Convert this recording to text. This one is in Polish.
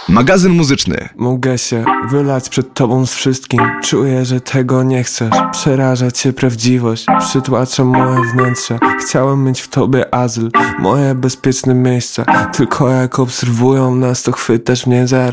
Magazyn muzyczny. Mogę się wylać przed tobą z wszystkim. Czuję, że tego nie chcesz. Przeraża cię prawdziwość, przytłacza moje wnętrze. Chciałem mieć w tobie azyl, moje bezpieczne miejsce. Tylko jak obserwują nas, to chwytasz mnie za